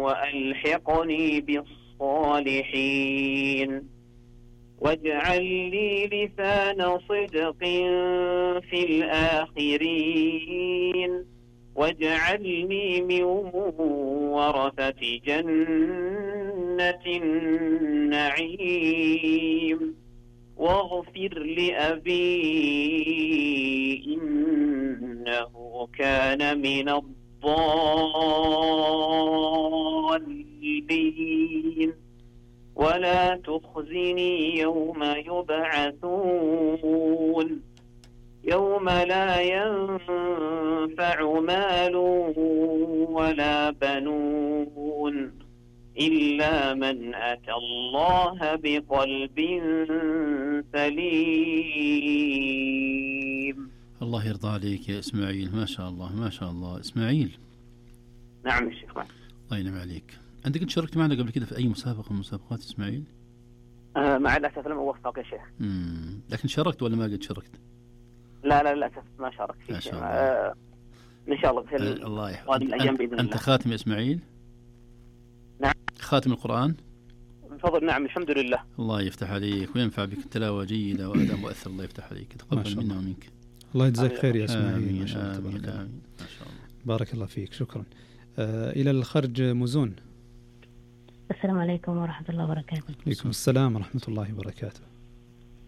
وألحقني بالصالحين واجعل لي لسان صدق في الآخرين واجعلني من ورثة جنة النعيم واغفر لأبي إنه كان من الضالين ولا تخزني يوم يبعثون يوم لا ينفع مال ولا بنون إلا من أتى الله بقلب سليم. الله يرضى عليك يا إسماعيل، ما شاء الله ما شاء الله. إسماعيل. نعم يا شيخ. الله ينعم عليك. أنت كنت شاركت معنا قبل كده في أي مسابقة من مسابقات إسماعيل؟ مع الأسف لم أوفق يا شيخ. لكن شاركت ولا ما قد شاركت؟ لا للأسف ما شاركت فيه. ما شاء الله. إن شاء الله في الله الأيام بإذن الله. أنت خاتم يا إسماعيل؟ نعم. خاتم القرآن؟ بفضل نعم الحمد لله. الله يفتح عليك وينفع بك التلاوة جيدة وأداء مؤثر. الله يفتح عليك، تقبل منا ومنك. الله يجزاك خير يا إسماعيل. آمين. ما شاء الله تبارك الله. ما شاء الله. بارك الله فيك، شكرا. إلى الخرج مزون. السلام عليكم ورحمة الله وبركاته. عليكم السلام ورحمة الله وبركاته.